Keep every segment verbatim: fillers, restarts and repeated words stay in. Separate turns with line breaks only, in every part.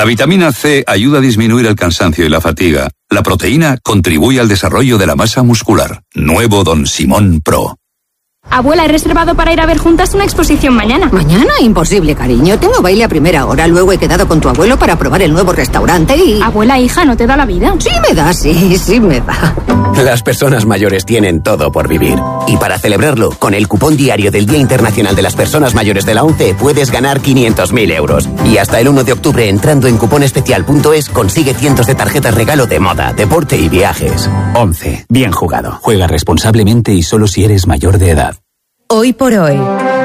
vitamina C ayuda a disminuir el cansancio y la fatiga. La proteína contribuye al desarrollo de la masa muscular. Nuevo Don Simón Pro.
Abuela, he reservado para ir a ver juntas una exposición mañana.
¿Mañana? Imposible, cariño. Tengo baile a primera hora. Luego he quedado con tu abuelo para probar el nuevo restaurante y...
Abuela, hija, ¿no te da la vida?
Sí me da, sí, sí me da.
Las personas mayores tienen todo por vivir. Y para celebrarlo, con el cupón diario del Día Internacional de las Personas Mayores de la ONCE puedes ganar quinientos mil euros. Y hasta el uno de octubre, entrando en cuponespecial punto es, consigue cientos de tarjetas regalo de moda, deporte y viajes. ONCE. Bien jugado. Juega responsablemente y solo si eres mayor de edad.
Hoy por hoy,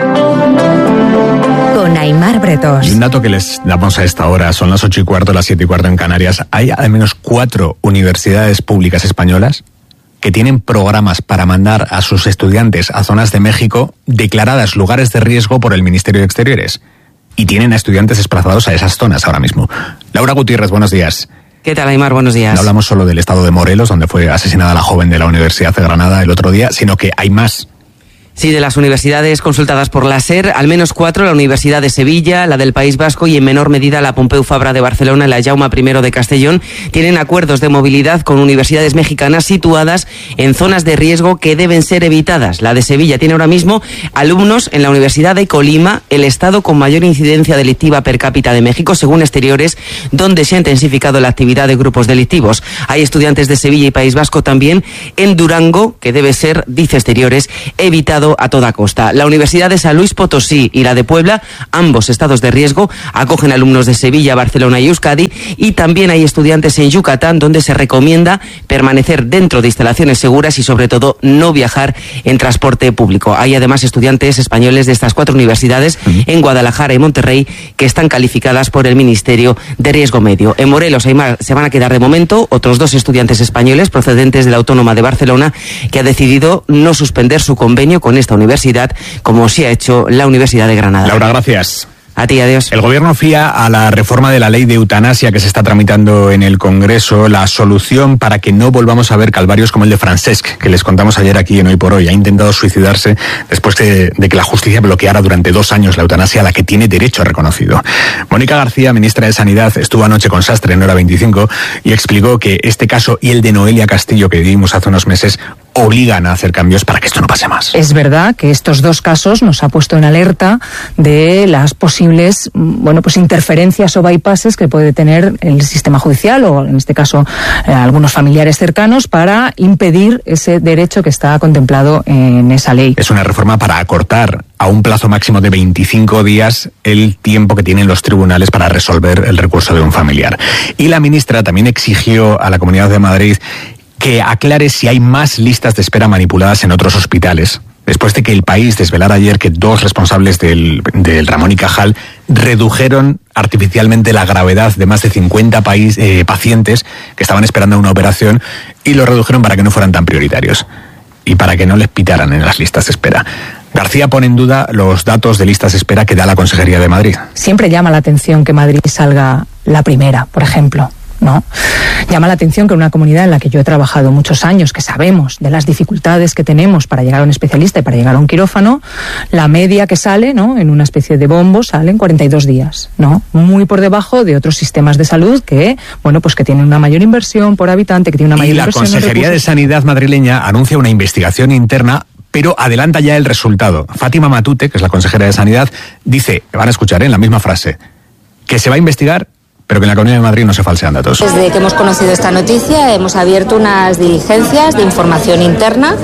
con Aimar Bretos.
Y un dato que les damos a esta hora, son las ocho y cuarto, las siete y cuarto en Canarias. Hay al menos cuatro universidades públicas españolas que tienen programas para mandar a sus estudiantes a zonas de México declaradas lugares de riesgo por el Ministerio de Exteriores. Y tienen a estudiantes desplazados a esas zonas ahora mismo. Laura Gutiérrez, buenos días.
¿Qué tal, Aimar? Buenos días.
No hablamos solo del estado de Morelos, donde fue asesinada la joven de la Universidad de Granada el otro día, sino que hay más.
Sí, de las universidades consultadas por la SER, al menos cuatro, la Universidad de Sevilla, la del País Vasco y en menor medida la Pompeu Fabra de Barcelona y la Jaume primero de Castellón, tienen acuerdos de movilidad con universidades mexicanas situadas en zonas de riesgo que deben ser evitadas. La de Sevilla tiene ahora mismo alumnos en la Universidad de Colima, el estado con mayor incidencia delictiva per cápita de México, según Exteriores, donde se ha intensificado la actividad de grupos delictivos. Hay estudiantes de Sevilla y País Vasco también en Durango, que debe ser, dice Exteriores, evitado a toda costa. La Universidad de San Luis Potosí y la de Puebla, ambos estados de riesgo, acogen alumnos de Sevilla, Barcelona y Euskadi, y también hay estudiantes en Yucatán, donde se recomienda permanecer dentro de instalaciones seguras y sobre todo no viajar en transporte público. Hay además estudiantes españoles de estas cuatro universidades en Guadalajara y Monterrey que están calificadas por el Ministerio de Riesgo Medio. En Morelos, Aimar, se van a quedar de momento otros dos estudiantes españoles procedentes de la Autónoma de Barcelona, que ha decidido no suspender su convenio con esta universidad, como sí ha hecho la Universidad de Granada.
Laura, gracias.
A ti, adiós.
El gobierno fía a la reforma de la ley de eutanasia que se está tramitando en el Congreso la solución para que no volvamos a ver calvarios como el de Francesc, que les contamos ayer aquí en Hoy por Hoy. Ha intentado suicidarse después de, de que la justicia bloqueara durante dos años la eutanasia a la que tiene derecho reconocido. Mónica García, ministra de Sanidad, estuvo anoche con Sastre en Hora veinticinco y explicó que este caso y el de Noelia Castillo que vivimos hace unos meses obligan a hacer cambios para que esto no pase más.
Es verdad que estos dos casos nos ha puesto en alerta de las posibles, bueno, pues interferencias o bypasses que puede tener el sistema judicial o en este caso eh, algunos familiares cercanos para impedir ese derecho que está contemplado en esa ley.
Es una reforma para acortar a un plazo máximo de veinticinco días el tiempo que tienen los tribunales para resolver el recurso de un familiar. Y la ministra también exigió a la Comunidad de Madrid que aclare si hay más listas de espera manipuladas en otros hospitales, después de que El País desvelara ayer que dos responsables del, del Ramón y Cajal redujeron artificialmente la gravedad de más de cincuenta país, eh, pacientes que estaban esperando una operación y lo redujeron para que no fueran tan prioritarios y para que no les pitaran en las listas de espera. García pone en duda los datos de listas de espera que da la Consejería de Madrid.
Siempre llama la atención que Madrid salga la primera, por ejemplo, ¿no? Llama la atención que en una comunidad en la que yo he trabajado muchos años, que sabemos de las dificultades que tenemos para llegar a un especialista y para llegar a un quirófano, la media que sale, ¿no?, en una especie de bombo sale en cuarenta y dos días, ¿no? Muy por debajo de otros sistemas de salud que, bueno, pues que tienen una mayor inversión por habitante, que tienen una mayor inversión.
Y la Consejería de Sanidad madrileña anuncia una investigación interna, pero adelanta ya el resultado. Fátima Matute, que es la consejera de Sanidad, dice, van a escuchar, ¿eh?, en la misma frase, que se va a investigar, pero que en la Comunidad de Madrid no se falsean datos.
Desde que hemos conocido esta noticia hemos abierto unas diligencias de información interna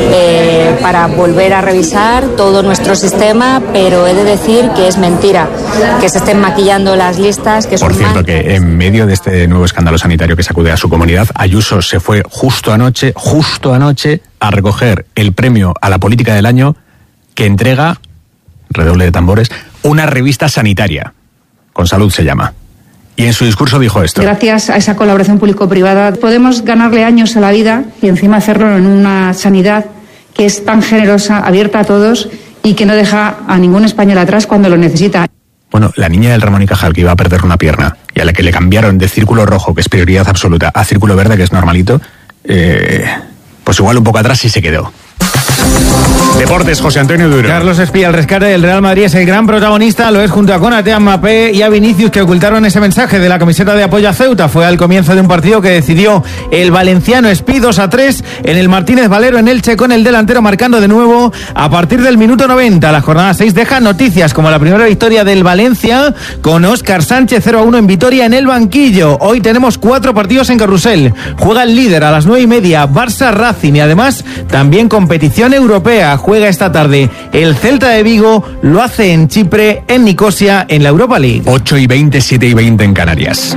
eh, para volver a revisar todo nuestro sistema, pero he de decir que es mentira que se estén maquillando las listas. Que
Por
son
cierto,
mal...
que en medio de este nuevo escándalo sanitario que sacude a su comunidad, Ayuso se fue justo anoche, justo anoche, a recoger el premio a la política del año que entrega, redoble de tambores, una revista sanitaria. Con Salud se llama. Y en su discurso dijo esto.
Gracias a esa colaboración público-privada podemos ganarle años a la vida y encima hacerlo en una sanidad que es tan generosa, abierta a todos y que no deja a ningún español atrás cuando lo necesita.
Bueno, la niña del Ramón y Cajal que iba a perder una pierna y a la que le cambiaron de círculo rojo, que es prioridad absoluta, a círculo verde, que es normalito, eh, pues igual un poco atrás sí se quedó. Deportes, José Antonio Duro.
Carlos Espía, el rescate del Real Madrid es el gran protagonista, lo es junto a Konaté, a Mbappé y a Vinicius, que ocultaron ese mensaje de la camiseta de apoyo a Ceuta. Fue al comienzo de un partido que decidió el valenciano Espí dos a tres en el Martínez Valero en Elche, con el delantero marcando de nuevo a partir del minuto noventa. La jornada seis deja noticias como la primera victoria del Valencia con Óscar Sánchez cero a uno en Vitoria en el banquillo. Hoy tenemos cuatro partidos en Carrusel. Juega el líder a las nueve y media, Barça Racing, y además también competición europea. Juega esta tarde el Celta de Vigo, lo hace en Chipre, en Nicosia, en la Europa League.
ocho y veinte, siete y veinte en Canarias.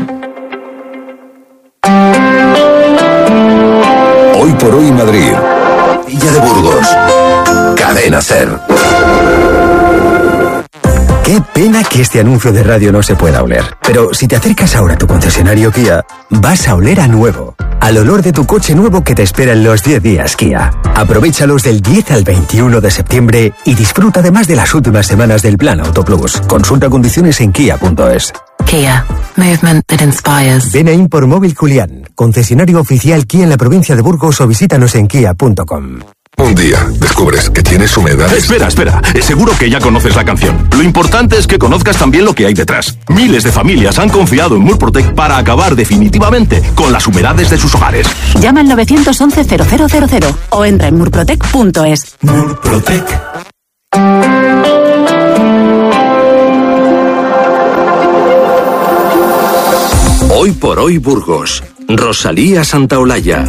Hoy por hoy Madrid. Villa de Burgos. Cadena Ser.
Qué pena que este anuncio de radio no se pueda oler. Pero si te acercas ahora a tu concesionario Kia, vas a oler a nuevo. Al olor de tu coche nuevo que te espera en los diez días Kia. Aprovéchalos del diez al veintiuno de septiembre y disfruta además de las últimas semanas del Plan Auto Plus. Consulta condiciones en kia punto es.
Kia. Movement that inspires.
Ven a Import Móvil Julián, concesionario oficial Kia en la provincia de Burgos, o visítanos en kia punto com.
Un día descubres que tienes humedades.
Espera, espera. Seguro que ya conoces la canción. Lo importante es que conozcas también lo que hay detrás. Miles de familias han confiado en Murprotec para acabar definitivamente con las humedades de sus hogares.
Llama al nueve once cero cero cero cero o entra en murprotec punto es.
Murprotec.
Hoy por hoy Burgos. Rosalía Santaolalla.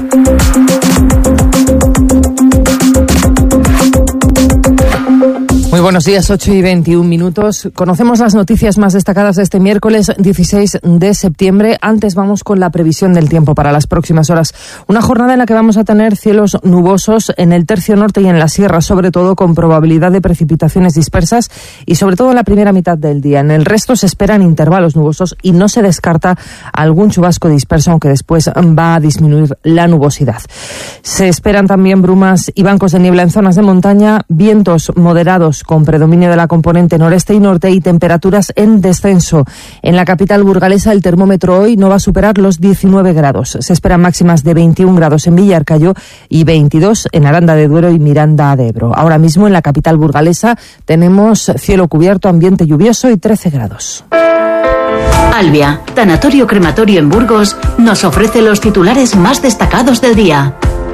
Muy buenos días, ocho y veintiún minutos. Conocemos las noticias más destacadas de este miércoles dieciséis de septiembre. Antes vamos con la previsión del tiempo para las próximas horas. Una jornada en la que vamos a tener cielos nubosos en el tercio norte y en la sierra, sobre todo con probabilidad de precipitaciones dispersas y sobre todo en la primera mitad del día. En el resto se esperan intervalos nubosos y no se descarta algún chubasco disperso, aunque después va a disminuir la nubosidad. Se esperan también brumas y bancos de niebla en zonas de montaña, vientos moderados con predominio de la componente noreste y norte y temperaturas en descenso. En la capital burgalesa el termómetro hoy no va a superar los diecinueve grados. Se esperan máximas de veintiún grados en Villarcayo y veintidós en Aranda de Duero y Miranda de Ebro. Ahora mismo en la capital burgalesa tenemos cielo cubierto, ambiente lluvioso y trece grados.
Albia, tanatorio crematorio en Burgos, nos ofrece los titulares más destacados del día.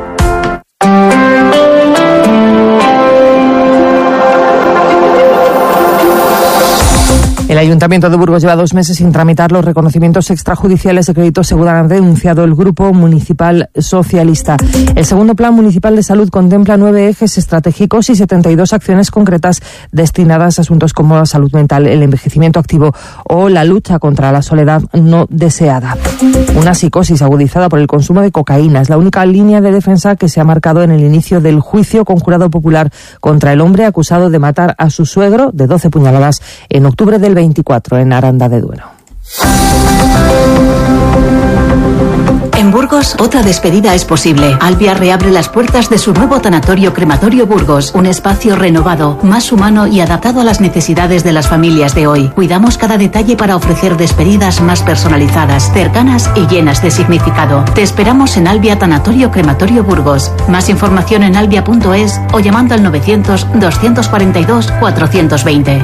El Ayuntamiento de Burgos lleva dos meses sin tramitar los reconocimientos extrajudiciales de crédito, según ha denunciado el Grupo Municipal Socialista. El segundo Plan Municipal de Salud contempla nueve ejes estratégicos y setenta y dos acciones concretas destinadas a asuntos como la salud mental, el envejecimiento activo o la lucha contra la soledad no deseada. Una psicosis agudizada por el consumo de cocaína es la única línea de defensa que se ha marcado en el inicio del juicio con jurado popular contra el hombre acusado de matar a su suegro de doce puñaladas en octubre del veinticuatro en Aranda de Duero. En Burgos, otra despedida es posible. Albia reabre las puertas de su nuevo tanatorio crematorio Burgos, un espacio renovado, más humano y adaptado a las necesidades de las familias de hoy. Cuidamos cada detalle para ofrecer despedidas más personalizadas, cercanas y llenas de significado. Te esperamos en Albia Tanatorio Crematorio Burgos. Más información en albia punto es o llamando al novecientos, doscientos cuarenta y dos, cuatrocientos veinte.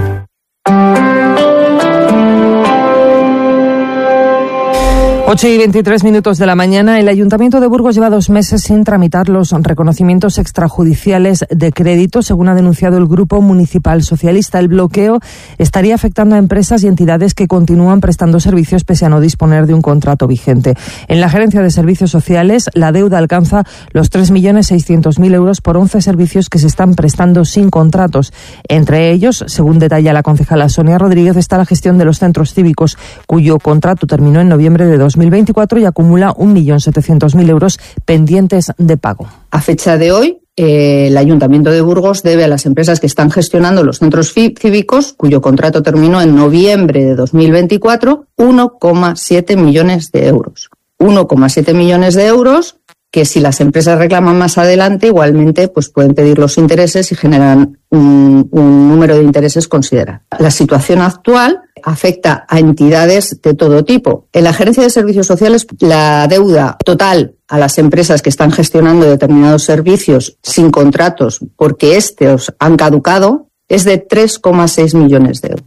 ocho y veintitrés minutos de la mañana. El Ayuntamiento de Burgos lleva dos meses sin tramitar los reconocimientos extrajudiciales de crédito, según ha denunciado el Grupo Municipal Socialista. El bloqueo estaría afectando a empresas y entidades que continúan prestando servicios pese a no disponer de un contrato vigente. En la Gerencia de Servicios Sociales, la deuda alcanza los tres millones seiscientos mil euros por once servicios que se están prestando sin contratos. Entre ellos, según detalla la concejala Sonia Rodríguez, está la gestión de los centros cívicos, cuyo contrato terminó en noviembre de dos mil veinticuatro y acumula un millón setecientos mil euros pendientes de pago.
A fecha de hoy, eh, el Ayuntamiento de Burgos debe a las empresas que están gestionando los centros cívicos, cuyo contrato terminó en noviembre de dos mil veinticuatro, uno coma siete millones de euros. uno coma siete millones de euros que si las empresas reclaman más adelante, igualmente pues pueden pedir los intereses y generan un, un número de intereses considerable. La situación actual afecta a entidades de todo tipo. En la Gerencia de Servicios Sociales, la deuda total a las empresas que están gestionando determinados servicios sin contratos porque estos han caducado es de tres coma seis millones de euros.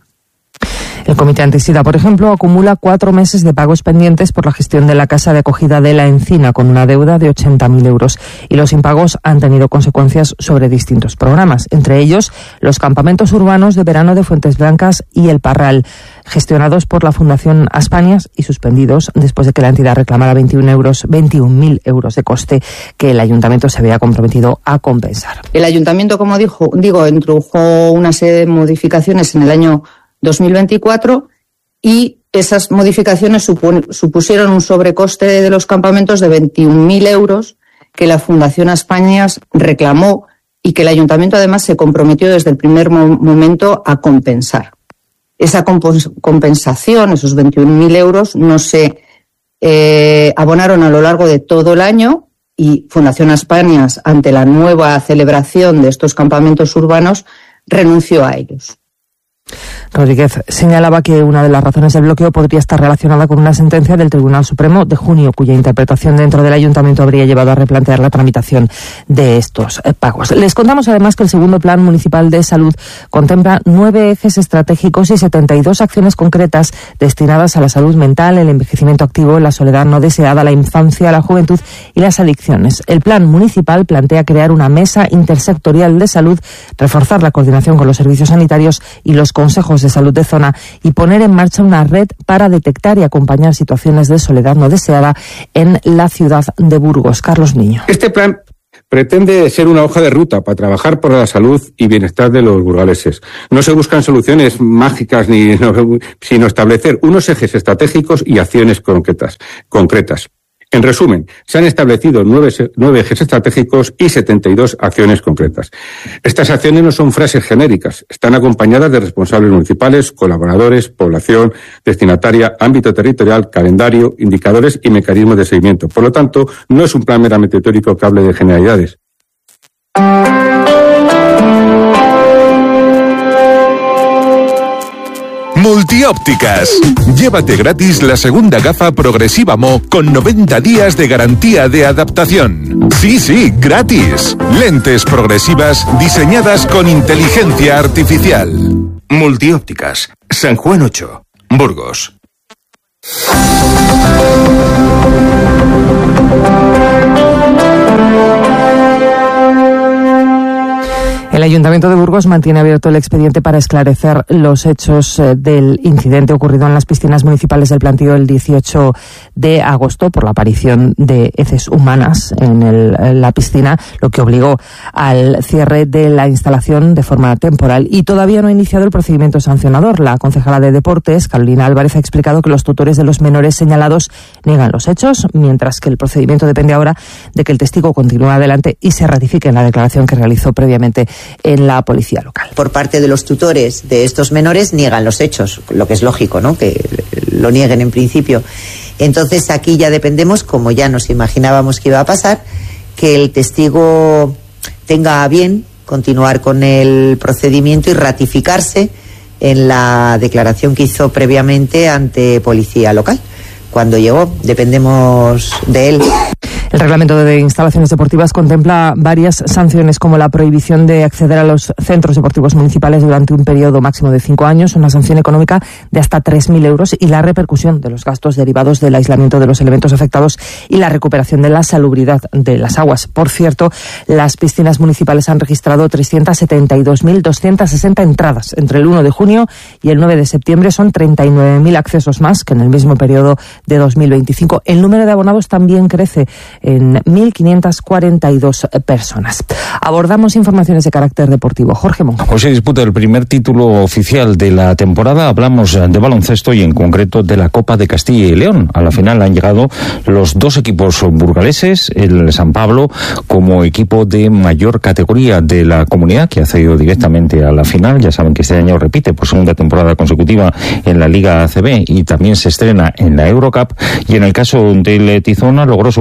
El Comité Antisida, por ejemplo, acumula cuatro meses de pagos pendientes por la gestión de la casa de acogida de La Encina, con una deuda de ochenta mil euros. Y los impagos han tenido consecuencias sobre distintos programas, entre ellos los campamentos urbanos de verano de Fuentes Blancas y El Parral, gestionados por la Fundación Aspanias y suspendidos después de que la entidad reclamara veintiún mil euros de coste que el ayuntamiento se había comprometido a compensar.
El ayuntamiento, como dijo, digo, introdujo una serie de modificaciones en el año dos mil veinticuatro y esas modificaciones supone, supusieron un sobrecoste de los campamentos de veintiún mil euros que la Fundación Aspanias reclamó y que el ayuntamiento además se comprometió desde el primer mo- momento a compensar. Esa compos- compensación, esos veintiún mil euros, no se eh, abonaron a lo largo de todo el año y Fundación Aspanias, ante la nueva celebración de estos campamentos urbanos, renunció a ellos.
Rodríguez señalaba que una de las razones del bloqueo podría estar relacionada con una sentencia del Tribunal Supremo de junio, cuya interpretación dentro del ayuntamiento habría llevado a replantear la tramitación de estos pagos. Les contamos además que el segundo Plan Municipal de Salud contempla nueve ejes estratégicos y setenta y dos acciones concretas destinadas a la salud mental, el envejecimiento activo, la soledad no deseada, la infancia, la juventud y las adicciones. El Plan Municipal plantea crear una mesa intersectorial de salud, reforzar la coordinación con los servicios sanitarios y los consejos de salud de zona y poner en marcha una red para detectar y acompañar situaciones de soledad no deseada en la ciudad de Burgos. Carlos Niño.
Este plan pretende ser una hoja de ruta para trabajar por la salud y bienestar de los burgaleses. No se buscan soluciones mágicas, ni, no, sino establecer unos ejes estratégicos y acciones concretas. concretas. En resumen, se han establecido nueve, nueve ejes estratégicos y setenta y dos acciones concretas. Estas acciones no son frases genéricas, están acompañadas de responsables municipales, colaboradores, población, destinataria, ámbito territorial, calendario, indicadores y mecanismos de seguimiento. Por lo tanto, no es un plan meramente teórico que hable de generalidades.
Multiópticas. Llévate gratis la segunda gafa Progresiva Mo con noventa días de garantía de adaptación. Sí, sí, gratis. Lentes progresivas diseñadas con inteligencia artificial. Multiópticas. San Juan ocho, Burgos.
El Ayuntamiento de Burgos mantiene abierto el expediente para esclarecer los hechos eh, del incidente ocurrido en las piscinas municipales del Plantío el dieciocho de agosto por la aparición de heces humanas en, el, en la piscina, lo que obligó al cierre de la instalación de forma temporal. Y todavía no ha iniciado el procedimiento sancionador. La concejala de Deportes, Carolina Álvarez, ha explicado que los tutores de los menores señalados niegan los hechos, mientras que el procedimiento depende ahora de que el testigo continúe adelante y se ratifique en la declaración que realizó previamente en la policía local.
Por parte de los tutores de estos menores niegan los hechos, lo que es lógico, ¿no? Que lo nieguen en principio. Entonces aquí ya dependemos, como ya nos imaginábamos que iba a pasar, que el testigo tenga a bien continuar con el procedimiento y ratificarse en la declaración que hizo previamente ante policía local. Cuando llegó, dependemos de él.
El reglamento de instalaciones deportivas contempla varias sanciones, como la prohibición de acceder a los centros deportivos municipales durante un periodo máximo de cinco años, una sanción económica de hasta tres mil euros y la repercusión de los gastos derivados del aislamiento de los elementos afectados y la recuperación de la salubridad de las aguas. Por cierto, las piscinas municipales han registrado trescientas setenta y dos mil doscientas sesenta entradas entre el uno de junio y el nueve de septiembre. Son treinta y nueve mil accesos más que en el mismo periodo de dos mil veinticinco. El número de abonados también crece en mil quinientas cuarenta y dos personas. Abordamos informaciones de carácter deportivo. Jorge Monjo.
Hoy se disputa el primer título oficial de la temporada. Hablamos de baloncesto y en concreto de la Copa de Castilla y León. A la final han llegado los dos equipos burgaleses, el San Pablo como equipo de mayor categoría de la comunidad, que ha accedido directamente a la final. Ya saben que este año repite por segunda temporada consecutiva en la Liga A C B y también se estrena en la Eurocup. Y en el caso del Tizona logró su clasificación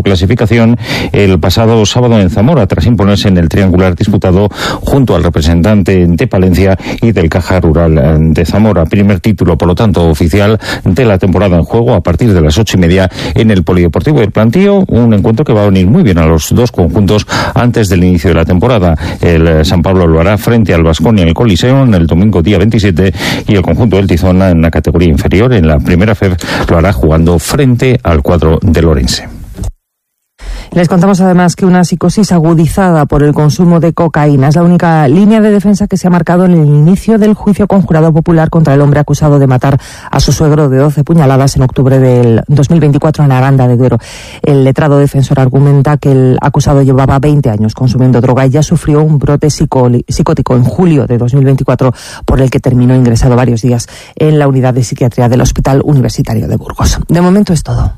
clasificación el pasado sábado en Zamora, tras imponerse en el triangular disputado junto al representante de Palencia y del Caja Rural de Zamora. Primer título, por lo tanto, oficial de la temporada en juego a partir de las ocho y media en el Polideportivo del Plantío. Un encuentro que va a venir muy bien a los dos conjuntos antes del inicio de la temporada. El San Pablo lo hará frente al Baskonia en el Coliseo el domingo día veintisiete y el conjunto del Tizón en la categoría inferior, en la primera F E B, lo hará jugando frente al cuadro de Lorense.
Les contamos además que una psicosis agudizada por el consumo de cocaína es la única línea de defensa que se ha marcado en el inicio del juicio con jurado popular contra el hombre acusado de matar a su suegro de doce puñaladas en octubre del dos mil veinticuatro en Aranda de Duero. El letrado defensor argumenta que el acusado llevaba veinte años consumiendo droga y ya sufrió un brote psicótico en julio de dos mil veinticuatro, por el que terminó ingresado varios días en la unidad de psiquiatría del Hospital Universitario de Burgos. De momento es todo.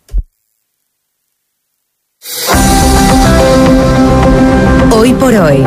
Hoy por hoy,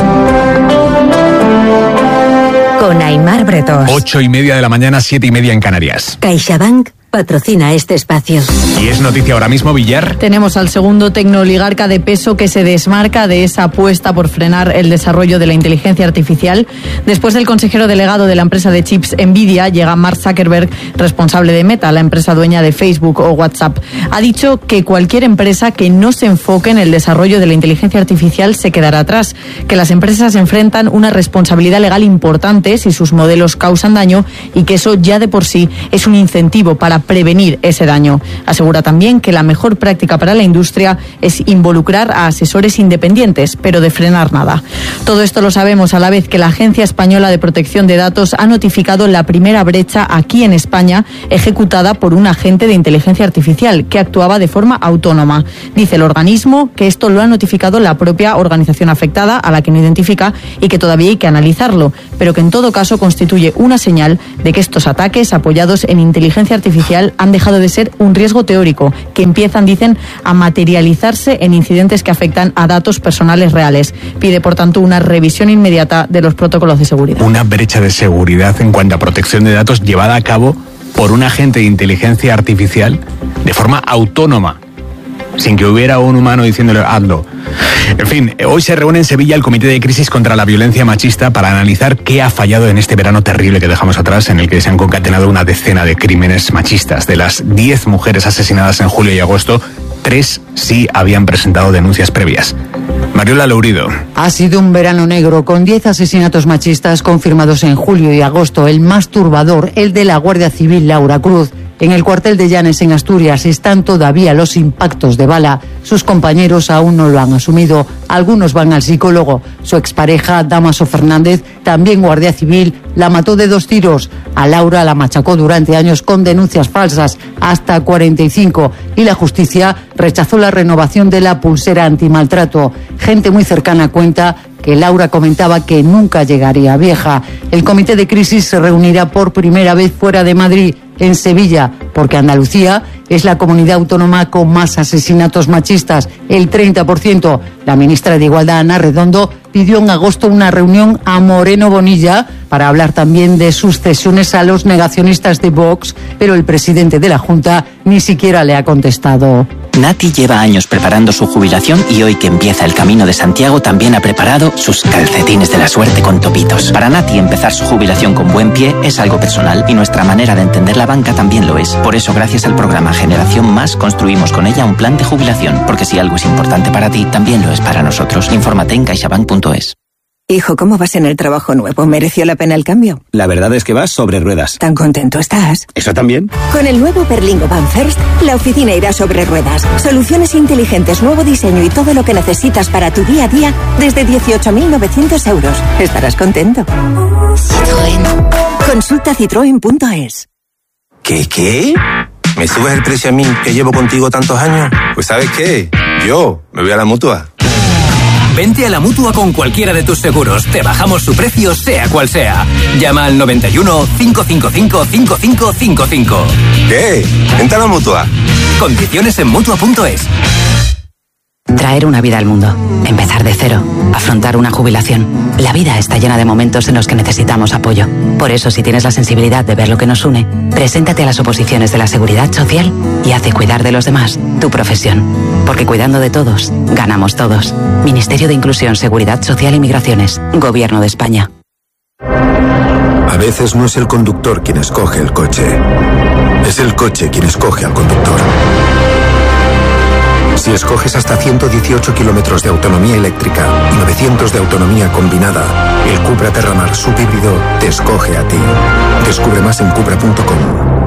con Aimar Bretos.
Ocho y media de la mañana, siete y media en Canarias.
CaixaBank patrocina este espacio.
Y es noticia ahora mismo, Villar.
Tenemos al segundo tecnooligarca de peso que se desmarca de esa apuesta por frenar el desarrollo de la inteligencia artificial. Después del consejero delegado de la empresa de chips Nvidia, llega Mark Zuckerberg, responsable de Meta, la empresa dueña de Facebook o WhatsApp. Ha dicho que cualquier empresa que no se enfoque en el desarrollo de la inteligencia artificial se quedará atrás, que las empresas enfrentan una responsabilidad legal importante si sus modelos causan daño y que eso ya de por sí es un incentivo para prevenir ese daño. Asegura también que la mejor práctica para la industria es involucrar a asesores independientes, pero de frenar nada. Todo esto lo sabemos a la vez que la Agencia Española de Protección de Datos ha notificado la primera brecha aquí en España ejecutada por un agente de inteligencia artificial que actuaba de forma autónoma. Dice el organismo que esto lo ha notificado la propia organización afectada, a la que no identifica, y que todavía hay que analizarlo, pero que en todo caso constituye una señal de que estos ataques apoyados en inteligencia artificial han dejado de ser un riesgo teórico, que empiezan, dicen, a materializarse en incidentes que afectan a datos personales reales. Pide, por tanto, una revisión inmediata de los protocolos de seguridad.
Una brecha de seguridad en cuanto a protección de datos llevada a cabo por un agente de inteligencia artificial de forma autónoma, sin que hubiera un humano diciéndole hazlo. En fin, hoy se reúne en Sevilla el Comité de Crisis contra la Violencia Machista para analizar qué ha fallado en este verano terrible que dejamos atrás, en el que se han concatenado una decena de crímenes machistas. De las diez mujeres asesinadas en julio y agosto, tres sí habían presentado denuncias previas. Mariola Lourido.
Ha sido un verano negro con diez asesinatos machistas confirmados en julio y agosto. El más turbador, el de la Guardia Civil Laura Cruz. En el cuartel de Llanes, en Asturias, están todavía los impactos de bala. Sus compañeros aún no lo han asumido. Algunos van al psicólogo. Su expareja, Damaso Fernández, también guardia civil, la mató de dos tiros. A Laura la machacó durante años con denuncias falsas, hasta cuarenta y cinco. Y la justicia rechazó la renovación de la pulsera antimaltrato. Gente muy cercana cuenta que Laura comentaba que nunca llegaría vieja. El comité de crisis se reunirá por primera vez fuera de Madrid, en Sevilla, porque Andalucía es la comunidad autónoma con más asesinatos machistas, el treinta por ciento. La ministra de Igualdad, Ana Redondo, pidió en agosto una reunión a Moreno Bonilla para hablar también de sus cesiones a los negacionistas de Vox, pero el presidente de la Junta ni siquiera le ha contestado.
Nati lleva años preparando su jubilación y hoy que empieza el Camino de Santiago también ha preparado sus calcetines de la suerte con topitos. Para Nati empezar su jubilación con buen pie es algo personal y nuestra manera de entender la banca también lo es. Por eso, gracias al programa Generación Más, construimos con ella un plan de jubilación, porque si algo es importante para ti, también lo es para nosotros. Infórmate en caixabank punto es.
Hijo, ¿cómo vas en el trabajo nuevo? ¿Mereció la pena el cambio?
La verdad es que vas sobre ruedas.
¿Tan contento estás?
¿Eso también?
Con el nuevo Berlingo Van First, la oficina irá sobre ruedas. Soluciones inteligentes, nuevo diseño y todo lo que necesitas para tu día a día desde dieciocho mil novecientos euros. Estarás contento. Citroën. Consulta citroen punto es.
¿Qué, qué? ¿Me subes el precio a mí, que llevo contigo tantos años? Pues ¿sabes qué? Yo me voy a la Mutua.
Vente a la Mutua con cualquiera de tus seguros. Te bajamos su precio, sea cual sea. Llama al noventa y uno, cinco cinco cinco, cinco cinco cinco cinco.
¿Qué? Vente a la Mutua.
Condiciones en Mutua punto es.
Traer una vida al mundo, empezar de cero, afrontar una jubilación. La vida está llena de momentos en los que necesitamos apoyo. Por eso, si tienes la sensibilidad de ver lo que nos une, preséntate a las oposiciones de la Seguridad Social y haz de cuidar de los demás tu profesión. Porque cuidando de todos, ganamos todos. Ministerio de Inclusión, Seguridad Social y Migraciones. Gobierno de España.
A veces no es el conductor quien escoge el coche. Es el coche quien escoge al conductor. Si escoges hasta ciento dieciocho kilómetros de autonomía eléctrica y novecientos de autonomía combinada, el Cupra Terramar subhíbrido te escoge a ti. Descubre más en cupra punto com.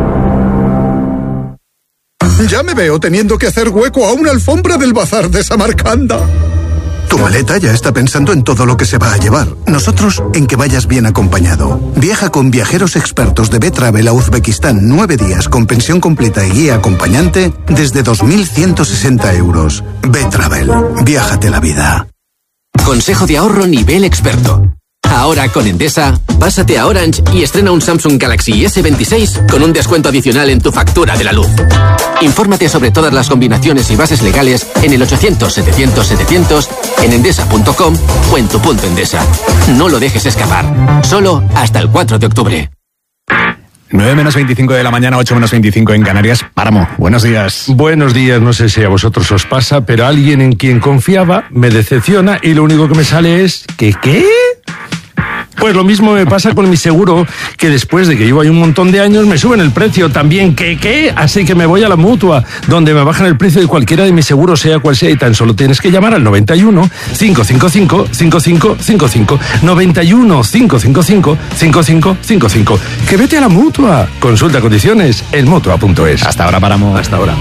Ya me veo teniendo que hacer hueco a una alfombra del bazar de Samarcanda. Tu maleta ya está pensando en todo lo que se va a llevar. Nosotros en que vayas bien acompañado. Viaja con viajeros expertos de B-Travel a Uzbekistán nueve días con pensión completa y guía acompañante desde dos mil ciento sesenta euros. B-Travel. Viájate la vida.
Consejo de ahorro nivel experto. Ahora con Endesa, pásate a Orange y estrena un Samsung Galaxy ese veintiséis con un descuento adicional en tu factura de la luz. Infórmate sobre todas las combinaciones y bases legales en el ochocientos setecientos setecientos, en endesa punto com o en tu punto Endesa. No lo dejes escapar. Solo hasta el cuatro de octubre.
nueve menos veinticinco de la mañana, ocho menos veinticinco en Canarias. Páramo, buenos días.
Buenos días, no sé si a vosotros os pasa, pero alguien en quien confiaba me decepciona y lo único que me sale es ¿que qué? Pues lo mismo me pasa con mi seguro, que después de que llevo ahí un montón de años me suben el precio también. ¿Qué qué? Así que me voy a la Mutua, donde me bajan el precio de cualquiera de mis seguros, sea cual sea, y tan solo tienes que llamar al noventa y uno, cinco cinco cinco, cinco cinco cinco cinco, noventa y uno, cinco cinco cinco, cinco cinco cinco cinco. ¡Que vete a la Mutua! Consulta condiciones en mutua punto es.
Hasta ahora, Páramo.
Hasta ahora.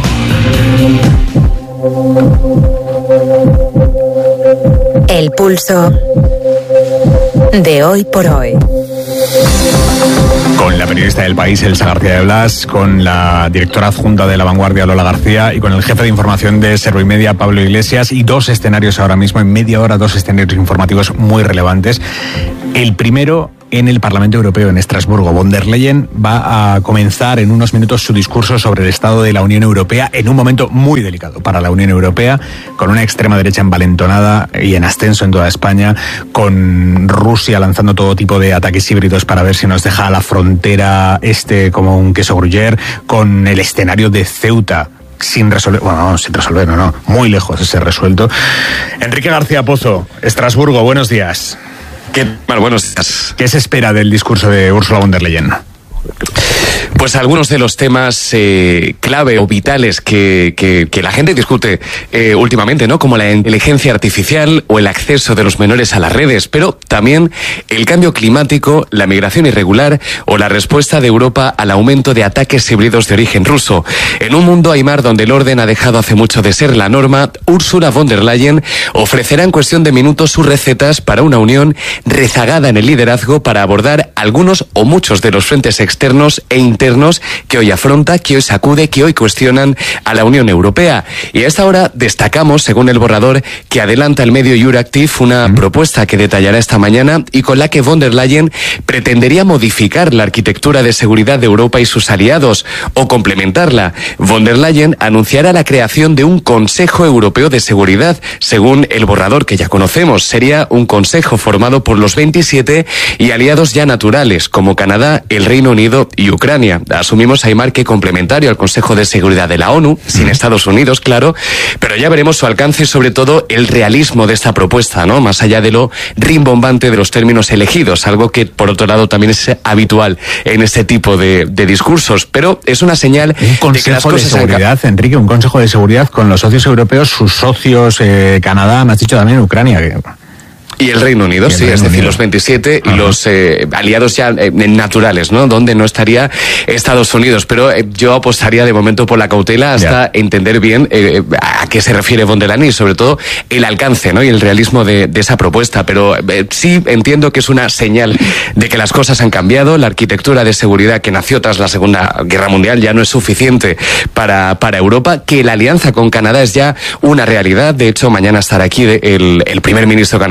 El pulso de hoy por hoy.
Con la periodista del País, Elsa García de Blas, con la directora adjunta de La Vanguardia, Lola García, y con el jefe de información de Servimedia, Pablo Iglesias, y dos escenarios ahora mismo, en media hora, dos escenarios informativos muy relevantes. El primero en el Parlamento Europeo, en Estrasburgo. Von der Leyen va a comenzar en unos minutos su discurso sobre el estado de la Unión Europea en un momento muy delicado para la Unión Europea, con una extrema derecha envalentonada y en ascenso en toda España, con Rusia lanzando todo tipo de ataques híbridos para ver si nos deja a la frontera este como un queso gruyère, con el escenario de Ceuta sin resolver, bueno, no, sin resolver, no, no, muy lejos de ser resuelto. Enrique García Pozo, Estrasburgo, buenos días.
¿Qué tal? Buenos días.
¿Qué se espera del discurso de Ursula von der Leyen?
Pues algunos de los temas eh, clave o vitales que, que, que la gente discute eh, últimamente, ¿no? Como la inteligencia artificial o el acceso de los menores a las redes, pero también el cambio climático, la migración irregular o la respuesta de Europa al aumento de ataques híbridos de origen ruso. En un mundo, Aimar, donde el orden ha dejado hace mucho de ser la norma, Ursula von der Leyen ofrecerá en cuestión de minutos sus recetas para una unión rezagada en el liderazgo para abordar algunos o muchos de los frentes externos e internos que hoy afronta, que hoy sacude, que hoy cuestionan a la Unión Europea. Y a esta hora destacamos, según el borrador que adelanta el medio Euractiv, una mm. propuesta que detallará esta mañana y con la que von der Leyen pretendería modificar la arquitectura de seguridad de Europa y sus aliados o complementarla. Von der Leyen anunciará la creación de un Consejo Europeo de Seguridad, según el borrador que ya conocemos. Sería un consejo formado por los veintisiete y aliados ya naturales, como Canadá, el Reino Unido y Ucrania. Asumimos, Aimar, que complementario al Consejo de Seguridad de la ONU, sin Estados Unidos, claro, pero ya veremos su alcance y sobre todo el realismo de esta propuesta, ¿no? Más allá de lo rimbombante de los términos elegidos, algo que por otro lado también es habitual en este tipo de, de discursos, pero es una señal
un consejo
de que las cosas
de seguridad,
han...
Enrique, un consejo de seguridad con los socios europeos, sus socios, eh, Canadá, me has dicho también Ucrania, que...
Y el Reino Unido, sí, Reino es decir, Unido. Los veintisiete Ajá. y los eh, aliados ya eh, naturales, ¿no? Donde no estaría Estados Unidos. Pero eh, yo apostaría de momento por la cautela hasta yeah. entender bien eh, a qué se refiere von der Leyen y sobre todo el alcance, ¿no? Y el realismo de, de esa propuesta. Pero eh, sí entiendo que es una señal de que las cosas han cambiado. La arquitectura de seguridad que nació tras la Segunda Guerra Mundial ya no es suficiente para, para Europa. Que la alianza con Canadá es ya una realidad. De hecho, mañana estará aquí el, el primer ministro canadiense,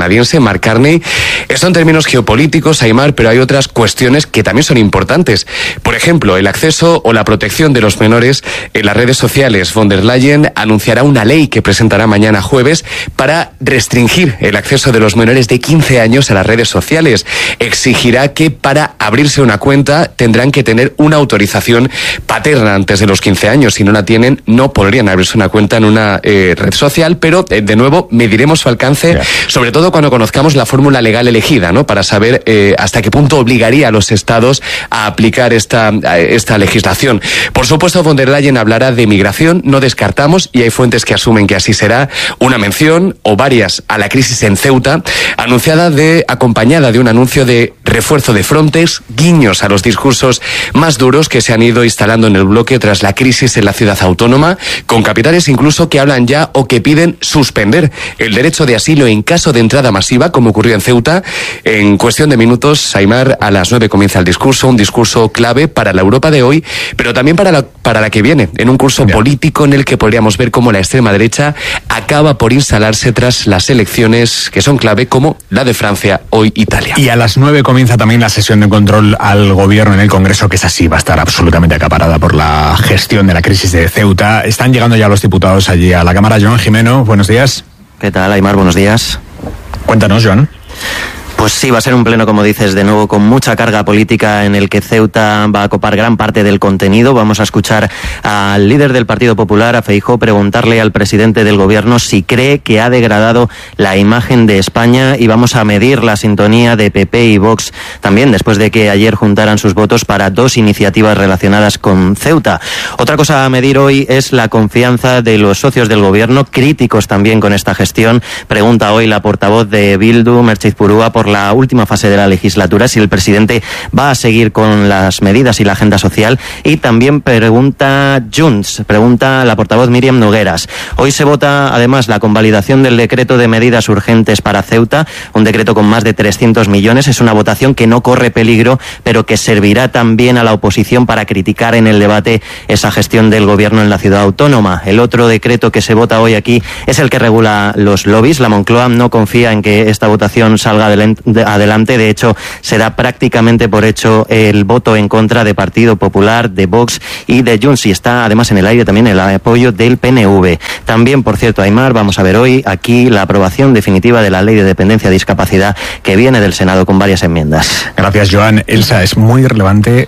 Mark Carney. Esto en términos geopolíticos, Aimar, pero hay otras cuestiones que también son importantes. Por ejemplo, el acceso o la protección de los menores en las redes sociales. Von der Leyen anunciará una ley que presentará mañana jueves para restringir el acceso de los menores de quince años a las redes sociales. Exigirá que para abrirse una cuenta tendrán que tener una autorización paterna antes de los quince años. Si no la tienen, no podrían abrirse una cuenta en una eh, red social, pero eh, de nuevo mediremos su alcance, yeah. sobre todo cuando conozcamos la fórmula legal elegida, ¿no? Para saber eh, hasta qué punto obligaría a los estados a aplicar esta, a esta legislación. Por supuesto, von der Leyen hablará de migración, no descartamos, y hay fuentes que asumen que así será, una mención o varias a la crisis en Ceuta, anunciada de, acompañada de un anuncio de refuerzo de Frontex, guiños a los discursos más duros que se han ido instalando en el bloque tras la crisis en la ciudad autónoma, con capitales incluso que hablan ya o que piden suspender el derecho de asilo en caso de entrada masiva, como ocurrió en Ceuta. En cuestión de minutos, Aimar, a las nueve comienza el discurso, un discurso clave para la Europa de hoy, pero también para la, para la que viene, en un curso Bien. político en el que podríamos ver cómo la extrema derecha acaba por instalarse tras las elecciones que son clave, como la de Francia, hoy Italia.
Y a las nueve comienza también la sesión de control al gobierno en el Congreso, que es así, va a estar absolutamente acaparada por la gestión de la crisis de Ceuta. Están llegando ya los diputados allí a la Cámara. Joan Jimeno, buenos días.
¿Qué tal, Aimar? Buenos días.
Cuéntanos, Joan.
Pues sí, va a ser un pleno, como dices, de nuevo con mucha carga política, en el que Ceuta va a copar gran parte del contenido. Vamos a escuchar al líder del Partido Popular, a Feijóo, preguntarle al presidente del gobierno si cree que ha degradado la imagen de España, y vamos a medir la sintonía de P P y Vox también, después de que ayer juntaran sus votos para dos iniciativas relacionadas con Ceuta. Otra cosa a medir hoy es la confianza de los socios del gobierno, críticos también con esta gestión. Pregunta hoy la portavoz de Bildu, Mertxit Purua, por la última fase de la legislatura, si el presidente va a seguir con las medidas y la agenda social. Y también pregunta Junts, pregunta la portavoz Míriam Nogueras. Hoy se vota además la convalidación del decreto de medidas urgentes para Ceuta, un decreto con más de trescientos millones. Es una votación que no corre peligro, pero que servirá también a la oposición para criticar en el debate esa gestión del gobierno en la ciudad autónoma. El otro decreto que se vota hoy aquí es el que regula los lobbies. La Moncloa no confía en que esta votación salga adelante. De adelante, de hecho, se da prácticamente por hecho el voto en contra de Partido Popular, de Vox y de Junts, y está además en el aire también el apoyo del P N V. También, por cierto, Aimar, vamos a ver hoy aquí la aprobación definitiva de la Ley de Dependencia y Discapacidad, que viene del Senado con varias enmiendas.
Gracias, Joan. Elsa, es muy relevante.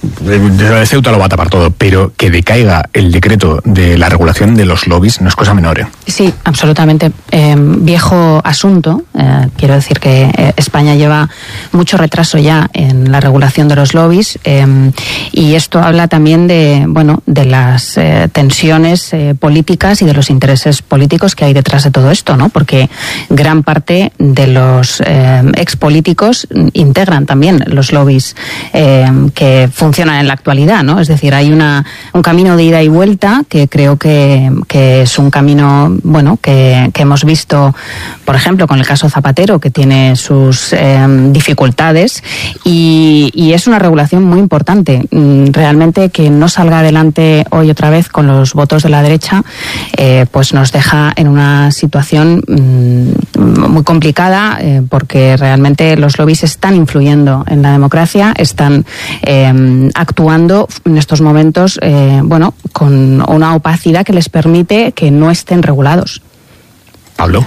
De Ceuta lo va a tapar todo, pero que decaiga el decreto de la regulación de los lobbies no es cosa menor, ¿eh?
Sí, absolutamente. Eh, viejo asunto. Eh, quiero decir que eh, España lleva mucho retraso ya en la regulación de los lobbies, eh, y esto habla también de, bueno, de las eh, tensiones eh, políticas y de los intereses políticos que hay detrás de todo esto, ¿no? Porque gran parte de los eh, expolíticos integran también los lobbies eh, que funcionan en la actualidad, ¿no? Es decir, hay una un camino de ida y vuelta que creo que, que es un camino, bueno, que, que hemos visto, por ejemplo, con el caso Zapatero, que tiene sus eh, dificultades, y, y es una regulación muy importante. Realmente que no salga adelante hoy otra vez con los votos de la derecha, eh, pues nos deja en una situación mmm, muy complicada, eh, porque realmente los lobbies están influyendo en la democracia, están eh, actuando en estos momentos, eh, bueno, con una opacidad que les permite que no estén regulados.
Pablo.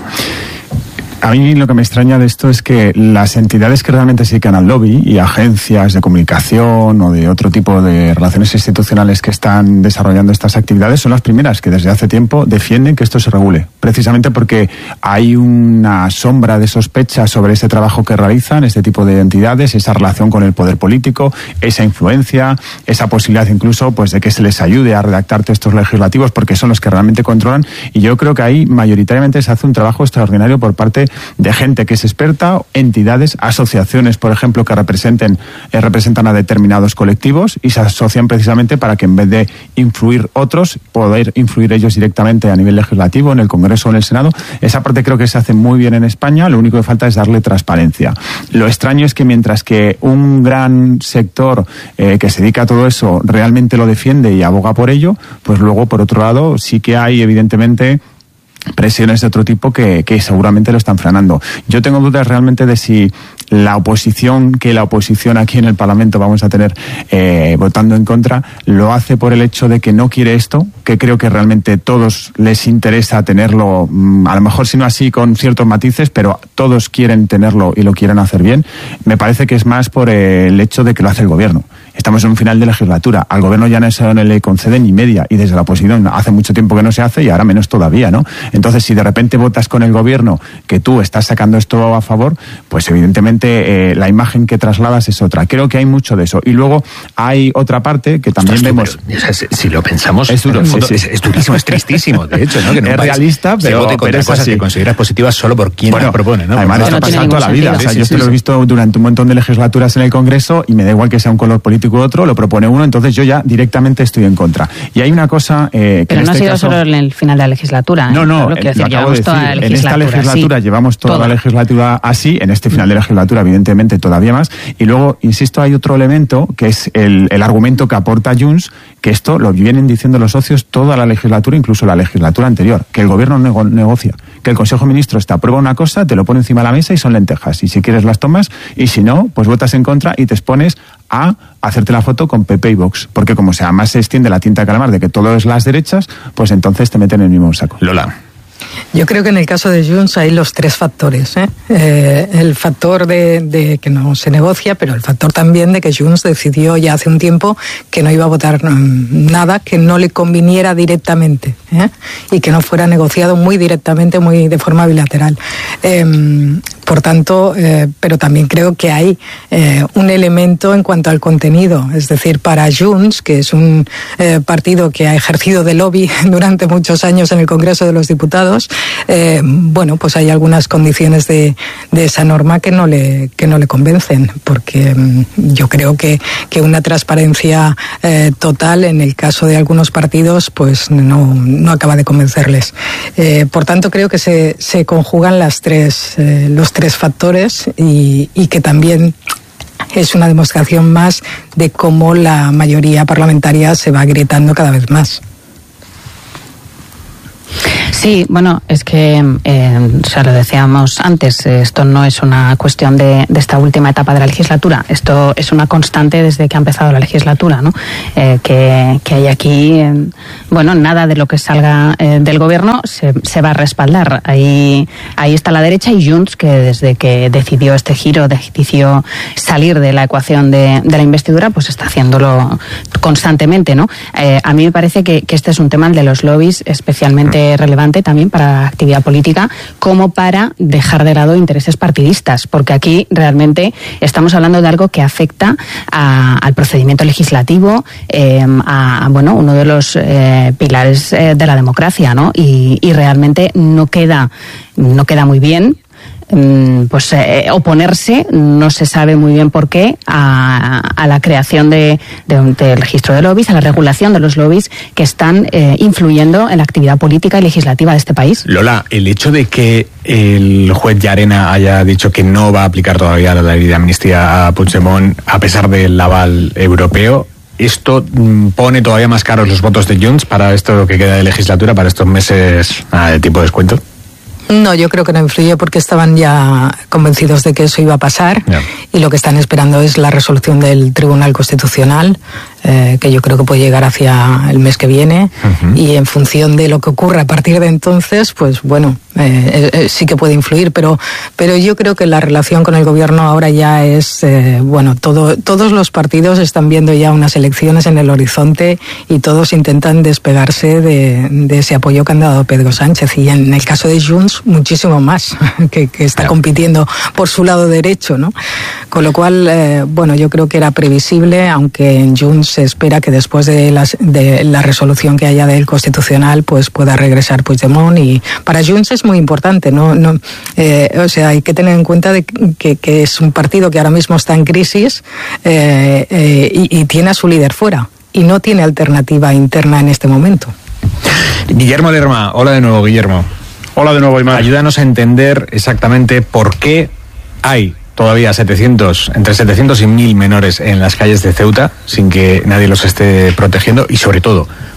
A mí lo que me extraña de esto es que las entidades que realmente se dedican al lobby y agencias de comunicación o de otro tipo de relaciones institucionales que están desarrollando estas actividades son las primeras que desde hace tiempo defienden que esto se regule, precisamente porque hay una sombra de sospecha sobre ese trabajo que realizan este tipo de entidades, esa relación con el poder político, esa influencia, esa posibilidad incluso pues de que se les ayude a redactar textos legislativos, porque son los que realmente controlan. Y yo creo que ahí mayoritariamente se hace un trabajo extraordinario por parte de gente que es experta, entidades, asociaciones, por ejemplo, que representen eh, representan a determinados colectivos y se asocian precisamente para que en vez de influir otros, poder influir ellos directamente a nivel legislativo, en el Congreso o en el Senado. Esa parte creo que se hace muy bien en España, lo único que falta es darle transparencia. Lo extraño es que mientras que un gran sector eh, que se dedica a todo eso realmente lo defiende y aboga por ello, pues luego, por otro lado, sí que hay evidentemente presiones de otro tipo que, que seguramente lo están frenando. Yo tengo dudas realmente de si la oposición, que la oposición aquí en el Parlamento vamos a tener eh, votando en contra, lo hace por el hecho de que no quiere esto, que creo que realmente todos les interesa tenerlo, a lo mejor si no así con ciertos matices, pero todos quieren tenerlo y lo quieren hacer bien. Me parece que es más por el hecho de que lo hace el gobierno. Estamos en un final de legislatura. Al gobierno ya no se le concede ni media, y desde la oposición hace mucho tiempo que no se hace y ahora menos todavía, ¿no? Entonces, si de repente votas con el gobierno que tú estás sacando esto a favor, pues evidentemente eh, la imagen que trasladas es otra. Creo que hay mucho de eso. Y luego hay otra parte que también
Ostras,
vemos...
Pero, o sea, si, si lo pensamos,
es duro,
en el fondo,
sí, sí.
Es, es durísimo, es tristísimo, de hecho, ¿no? Que en un
es
país
realista, pero,
se vote contra
pero es
cosas
así.
que consideras positivas solo por quien
bueno,
las propone, ¿no?
Además,
Porque
esto
no
pasa toda la vida. O sea,
sí,
yo
sí,
esto lo he
sí.
visto durante un montón de legislaturas en el Congreso y me da igual que sea un color político u otro, lo propone uno, entonces yo ya directamente estoy en contra. Y hay una cosa eh, que
Pero
en
no
este
ha sido
caso...
solo en el final de la legislatura. ¿eh?
No, no,
Lo quiero
eh,
decir,
lo acabo de
llevamos
decir.
toda la
En esta legislatura
sí,
llevamos toda,
toda
la legislatura así, en este final de legislatura evidentemente todavía más. Y luego, insisto, hay otro elemento que es el, el argumento que aporta Junts, que esto lo vienen diciendo los socios toda la legislatura, incluso la legislatura anterior, que el gobierno nego- negocia, que el Consejo de Ministros te aprueba una cosa, te lo pone encima de la mesa y son lentejas. Y si quieres las tomas, y si no, pues votas en contra y te expones a hacerte la foto con P P y Vox. Porque como se además se extiende la tinta de calamar de que todo es las derechas, pues entonces te meten en el mismo saco.
Lola.
Yo creo que en el caso de Junts hay los tres factores. ¿eh? Eh, el factor de, de que no se negocia, pero el factor también de que Junts decidió ya hace un tiempo que no iba a votar um, nada que no le conviniera directamente ¿eh? y que no fuera negociado muy directamente, muy de forma bilateral. Eh, por tanto, eh, pero también creo que hay eh, un elemento en cuanto al contenido. Es decir, para Junts, que es un eh, partido que ha ejercido de lobby durante muchos años en el Congreso de los Diputados, eh, bueno, pues hay algunas condiciones de, de esa norma que no le que no le convencen, porque mm, yo creo que, que una transparencia eh, total en el caso de algunos partidos pues no, no acaba de convencerles. Eh, por tanto, creo que se, se conjugan las tres, eh, los tres factores y, y que también es una demostración más de cómo la mayoría parlamentaria se va agrietando cada vez más.
Sí, bueno, es que, eh, o sea, lo decíamos antes, esto no es una cuestión de, de esta última etapa de la legislatura, esto es una constante desde que ha empezado la legislatura, ¿no? Eh, que, que hay aquí, eh, bueno, nada de lo que salga eh, del gobierno se, se va a respaldar. Ahí, ahí está la derecha y Junts, que desde que decidió este giro, decidió salir de la ecuación de, de la investidura, pues está haciéndolo constantemente, ¿no? Eh, a mí me parece que, que este es un tema, el de los lobbies, especialmente relevante también para la actividad política, como para dejar de lado intereses partidistas, porque aquí realmente estamos hablando de algo que afecta a, al procedimiento legislativo, eh, a, a bueno, uno de los eh, pilares eh, de la democracia, ¿no? Y, y realmente no queda, no queda muy bien pues eh, oponerse, no se sabe muy bien por qué, a, a la creación de, de un, del registro de lobbies, a la regulación de los lobbies que están eh, influyendo en la actividad política y legislativa de este país.
Lola, el hecho de que el juez Llarena haya dicho que no va a aplicar todavía la ley de amnistía a Puigdemont a pesar del aval europeo, ¿esto pone todavía más caros los votos de Junts para esto que queda de legislatura, para estos meses ah, de tipo de descuento?
No, yo creo que no influye porque estaban ya convencidos de que eso iba a pasar yeah. y lo que están esperando es la resolución del Tribunal Constitucional, eh, que yo creo que puede llegar hacia el mes que viene uh-huh. y en función de lo que ocurra a partir de entonces, pues bueno, eh, eh, sí que puede influir, pero pero yo creo que la relación con el gobierno ahora ya es, eh, bueno, todo, todos los partidos están viendo ya unas elecciones en el horizonte y todos intentan despegarse de, de ese apoyo que han dado Pedro Sánchez y en el caso de Junts muchísimo más, que, que está claro. compitiendo por su lado derecho, ¿no? Con lo cual, eh, bueno, yo creo que era previsible, aunque en Junts se espera que después de, las, de la resolución que haya del Constitucional, pues pueda regresar Puigdemont y para Junts es muy importante, ¿no? no eh, o sea, hay que tener en cuenta de que, que es un partido que ahora mismo está en crisis eh, eh, y, y tiene a su líder fuera y no tiene alternativa interna en este momento.
Guillermo Lerma, hola de nuevo, Guillermo.
Hola de nuevo, Aymar.
Ayúdanos a entender exactamente por qué hay todavía setecientos, entre setecientos y mil menores en las calles de Ceuta sin que nadie los esté protegiendo y sobre todo,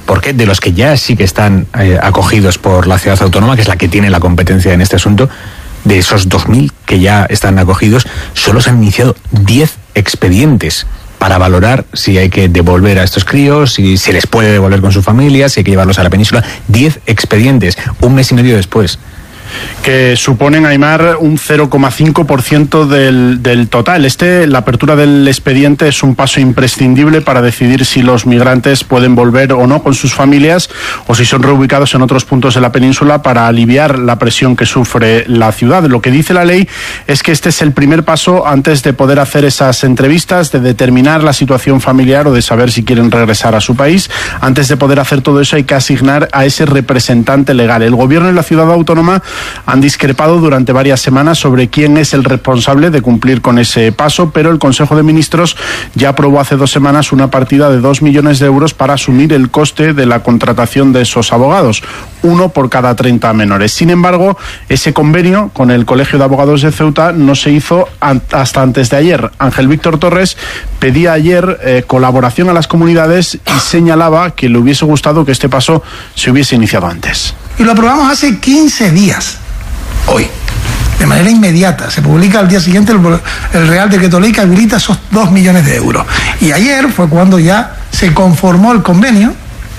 porque de los que ya sí que están eh, acogidos por la ciudad autónoma, que es la que tiene la competencia en este asunto, de esos dos mil que ya están acogidos, solo se han iniciado diez expedientes para valorar si hay que devolver a estos críos, si se les puede devolver con su familia, si hay que llevarlos a la península. diez expedientes, un mes y medio después.
Que suponen, Aimar, un cero coma cinco por ciento del, del total. Este, la apertura del expediente es un paso imprescindible para decidir si los migrantes pueden volver o no con sus familias o si son reubicados en otros puntos de la península para aliviar la presión que sufre la ciudad. Lo que dice la ley es que este es el primer paso antes de poder hacer esas entrevistas, de determinar la situación familiar o de saber si quieren regresar a su país. Antes de poder hacer todo eso hay que asignar a ese representante legal. El gobierno y la ciudad autónoma han discrepado durante varias semanas sobre quién es el responsable de cumplir con ese paso, pero el Consejo de Ministros ya aprobó hace dos semanas una partida de dos millones de euros para asumir el coste de la contratación de esos abogados, uno por cada treinta menores. Sin embargo, ese convenio con el Colegio de Abogados de Ceuta no se hizo hasta antes de ayer. Ángel Víctor Torres pedía ayer eh, colaboración a las comunidades y señalaba que le hubiese gustado que este paso se hubiese iniciado antes.
Y lo aprobamos hace quince días, hoy, de manera inmediata. Se publica al día siguiente el, el Real Decreto Ley que habilita esos dos millones de euros. Y ayer fue cuando ya se conformó el convenio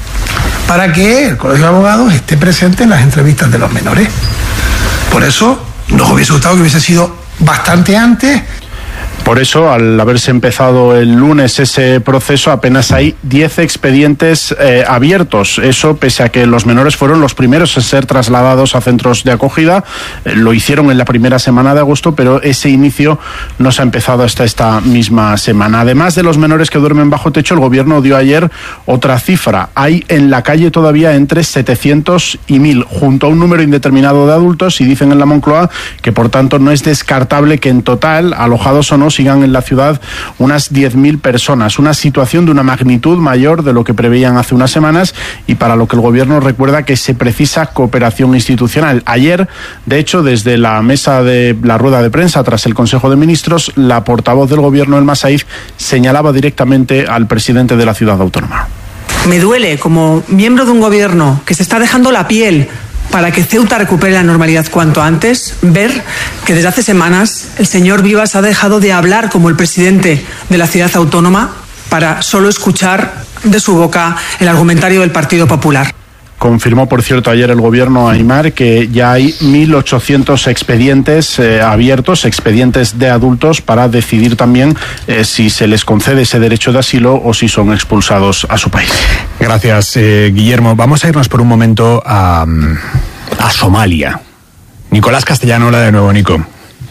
para que el Colegio de Abogados esté presente en las entrevistas de los menores. Por eso nos hubiese gustado que hubiese sido bastante antes.
Por eso, al haberse empezado el lunes ese proceso, apenas hay diez expedientes eh, abiertos. Eso pese a que los menores fueron los primeros a ser trasladados a centros de acogida. Eh, lo hicieron en la primera semana de agosto, pero ese inicio no se ha empezado hasta esta misma semana. Además de los menores que duermen bajo techo, el gobierno dio ayer otra cifra. Hay en la calle todavía entre setecientos y mil, junto a un número indeterminado de adultos, y dicen en la Moncloa que por tanto no es descartable que en total, alojados o no, sigan en la ciudad unas diez mil personas, una situación de una magnitud mayor de lo que preveían hace unas semanas y para lo que el gobierno recuerda que se precisa cooperación institucional. Ayer, de hecho, desde la mesa de la rueda de prensa tras el Consejo de Ministros, la portavoz del gobierno, Elma Saíz, señalaba directamente al presidente de la ciudad autónoma.
Me duele, como miembro de un gobierno que se está dejando la piel para que Ceuta recupere la normalidad cuanto antes, ver que desde hace semanas el señor Vivas ha dejado de hablar como el presidente de la ciudad autónoma para solo escuchar de su boca el argumentario del Partido Popular.
Confirmó, por cierto, ayer el gobierno, Aimar, que ya hay mil ochocientos expedientes eh, abiertos, expedientes de adultos, para decidir también eh, si se les concede ese derecho de asilo o si son expulsados a su país.
Gracias, eh, Guillermo. Vamos a irnos por un momento a, a Somalia. Nicolás Castellano, hola de nuevo, Nico.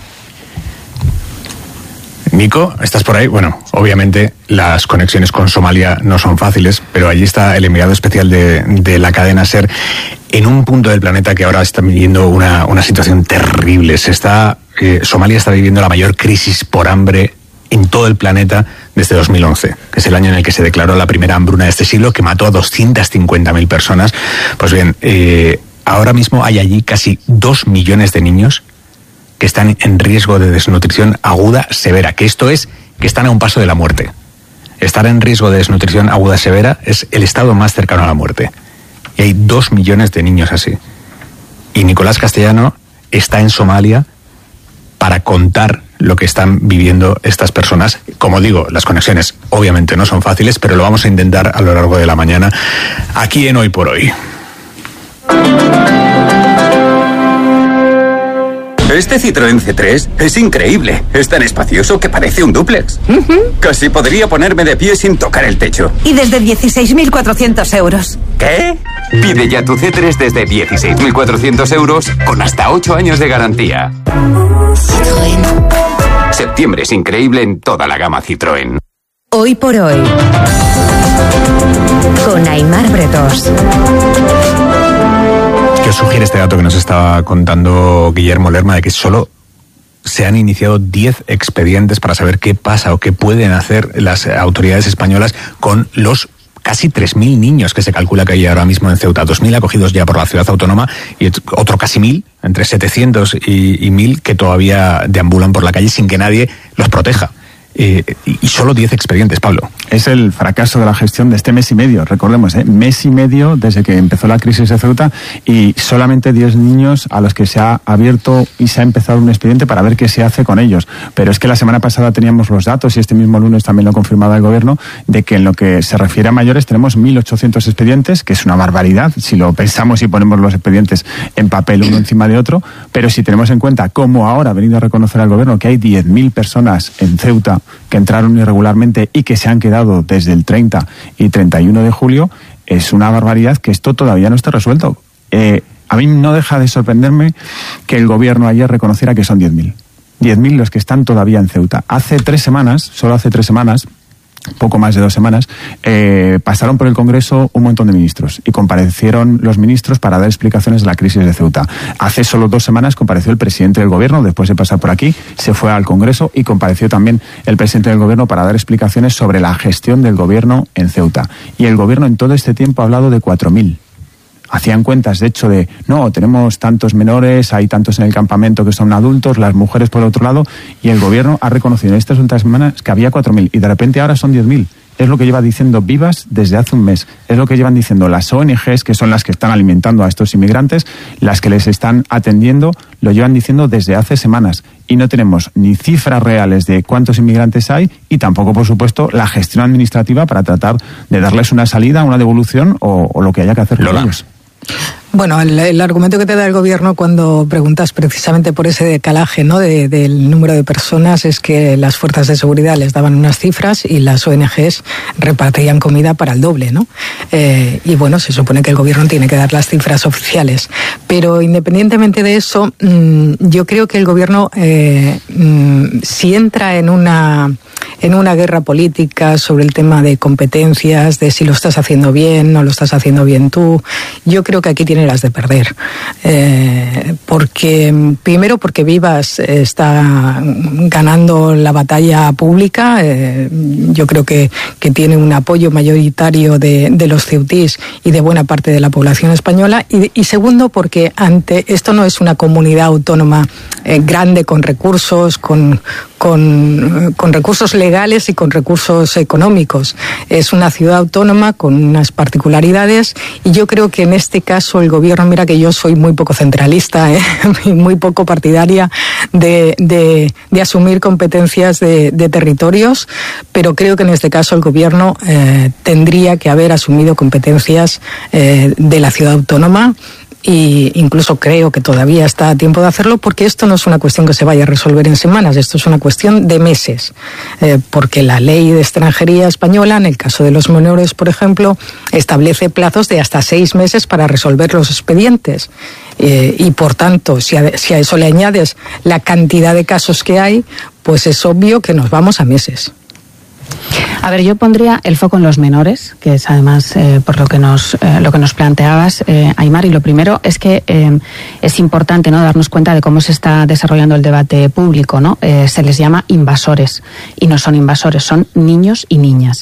Nico, ¿estás por ahí? Bueno, obviamente las conexiones con Somalia no son fáciles, pero allí está el enviado especial de, de la cadena SER en un punto del planeta que ahora está viviendo una, una situación terrible. Se está, eh, Somalia está viviendo la mayor crisis por hambre en todo el planeta desde dos mil once, que es el año en el que se declaró la primera hambruna de este siglo, que mató a doscientas cincuenta mil personas. Pues bien, eh, ahora mismo hay allí casi dos millones de niños que están en riesgo de desnutrición aguda severa, que esto es que están a un paso de la muerte. Estar en riesgo de desnutrición aguda severa es el estado más cercano a la muerte. Y hay dos millones de niños así. Y Nicolás Castellano está en Somalia para contar lo que están viviendo estas personas. Como digo, las conexiones obviamente no son fáciles, pero lo vamos a intentar a lo largo de la mañana, aquí en Hoy por Hoy.
Este Citroën C tres es increíble. Es tan espacioso que parece un dúplex. Uh-huh. Casi podría ponerme de pie sin tocar el techo.
Y desde dieciséis mil cuatrocientos euros.
¿Qué? Pide ya tu C tres desde dieciséis mil cuatrocientos euros con hasta ocho años de garantía. Citroën. Septiembre es increíble en toda la gama Citroën.
Hoy por hoy. Con Aimar Bretos.
¿Qué os sugiere este dato que nos estaba contando Guillermo Lerma, de que solo se han iniciado diez expedientes para saber qué pasa o qué pueden hacer las autoridades españolas con los casi tres mil niños que se calcula que hay ahora mismo en Ceuta? dos mil acogidos ya por la ciudad autónoma y otro casi mil, entre setecientos y, y mil, que todavía deambulan por la calle sin que nadie los proteja. Eh, y solo diez expedientes, Pablo.
Es el fracaso de la gestión de este mes y medio, recordemos, ¿eh? mes y medio desde que empezó la crisis de Ceuta y solamente diez niños a los que se ha abierto y se ha empezado un expediente para ver qué se hace con ellos. Pero es que la semana pasada teníamos los datos y este mismo lunes también lo ha confirmado el gobierno de que en lo que se refiere a mayores tenemos mil ochocientos expedientes, que es una barbaridad si lo pensamos y ponemos los expedientes en papel uno encima de otro, pero si tenemos en cuenta cómo ahora ha venido a reconocer al gobierno que hay diez mil personas en Ceuta que entraron irregularmente y que se han quedado desde el treinta y treinta y uno de julio, es una barbaridad que esto todavía no está resuelto. Eh, a mí no deja de sorprenderme que el gobierno ayer reconociera que son diez mil. diez mil los que están todavía en Ceuta. Hace tres semanas, solo hace tres semanas, poco más de dos semanas, eh, pasaron por el Congreso un montón de ministros y comparecieron los ministros para dar explicaciones de la crisis de Ceuta. Hace solo dos semanas compareció el presidente del Gobierno, después de pasar por aquí, se fue al Congreso y compareció también el presidente del Gobierno para dar explicaciones sobre la gestión del Gobierno en Ceuta. Y el Gobierno en todo este tiempo ha hablado de cuatro mil. Hacían cuentas, de hecho, de, no, tenemos tantos menores, hay tantos en el campamento que son adultos, las mujeres por otro lado, y el gobierno ha reconocido en estas últimas semanas que había cuatro mil, y de repente ahora son diez mil. Es lo que lleva diciendo Vivas desde hace un mes. Es lo que llevan diciendo las O N Ges, que son las que están alimentando a estos inmigrantes, las que les están atendiendo, lo llevan diciendo desde hace semanas. Y no tenemos ni cifras reales de cuántos inmigrantes hay y tampoco, por supuesto, la gestión administrativa para tratar de darles una salida, una devolución o, o lo que haya que hacer con ellos.
Bueno, el, el argumento que te da el gobierno cuando preguntas precisamente por ese decalaje, ¿no?, de, del número de personas es que las fuerzas de seguridad les daban unas cifras y las O N Ges repartían comida para el doble, ¿no? Eh, y bueno, se supone que el gobierno tiene que dar las cifras oficiales. Pero independientemente de eso, mmm, yo creo que el gobierno, eh, mmm, si entra en una... en una guerra política sobre el tema de competencias, de si lo estás haciendo bien, no lo estás haciendo bien tú, yo creo que aquí tiene las de perder. Eh, porque, primero porque Vivas está ganando la batalla pública, eh, yo creo que, que tiene un apoyo mayoritario de, de los ceutís y de buena parte de la población española, y, y segundo porque ante esto no es una comunidad autónoma eh, grande con recursos, con, con, con recursos legales y con recursos económicos. Es una ciudad autónoma con unas particularidades y yo creo que en este caso el gobierno, mira que yo soy muy poco centralista, ¿eh? muy poco partidaria de, de, de asumir competencias de, de territorios, pero creo que en este caso el gobierno eh, tendría que haber asumido competencias eh, de la ciudad autónoma. Y incluso creo que todavía está a tiempo de hacerlo, porque esto no es una cuestión que se vaya a resolver en semanas, esto es una cuestión de meses, eh, porque la ley de extranjería española, en el caso de los menores, por ejemplo, establece plazos de hasta seis meses para resolver los expedientes. Eh, y por tanto, si a, si a eso le añades la cantidad de casos que hay, pues es obvio que nos vamos a meses.
A ver, yo pondría el foco en los menores, que es además eh, por lo que nos eh, lo que nos planteabas, eh, Aimar, y lo primero es que eh, es importante, ¿no?, darnos cuenta de cómo se está desarrollando el debate público, ¿no? Eh, se les llama invasores y no son invasores, son niños y niñas.